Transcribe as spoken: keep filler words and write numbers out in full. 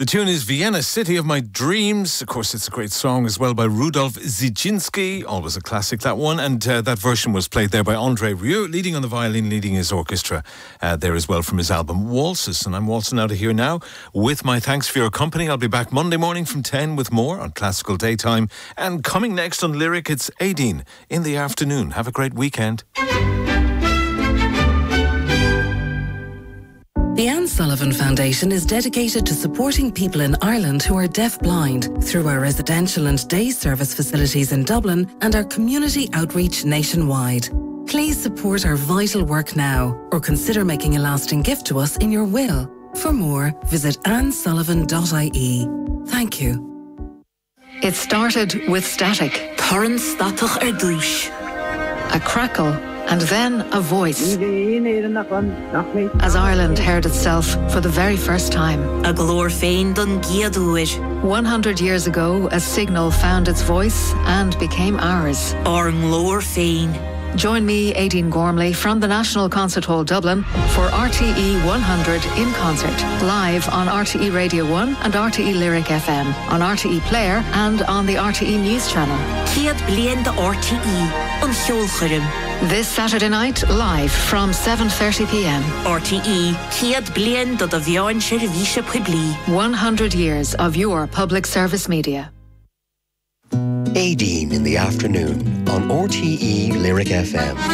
The tune is Vienna, City of My Dreams. Of course, it's a great song as well by Rudolf Zdziński. Always a classic, that one. And uh, that version was played there by André Rieu, leading on the violin, leading his orchestra uh, there as well from his album Waltzes. And I'm waltzing out of here now with my thanks for your company. I'll be back Monday morning from ten with more on Classical Daytime. And coming next on Lyric, it's Aideen in the afternoon. Have a great weekend. The Anne Sullivan Foundation is dedicated to supporting people in Ireland who are deaf-blind through our residential and day service facilities in Dublin and our community outreach nationwide. Please support our vital work now or consider making a lasting gift to us in your will. For more, visit anne sullivan dot I E. Thank you. It started with static, a crackle, and then a voice, as Ireland heard itself for the very first time. one hundred years ago, a signal found its voice and became ours. Join me, Aideen Gormley, from the National Concert Hall Dublin for R T E one hundred in concert, live on R T E Radio one and R T E Lyric F M, on R T E Player and on the R T E News Channel. This Saturday night, live from seven thirty p m. R T E, one hundred years of your public service media. Aideen in the afternoon on R T E Lyric F M.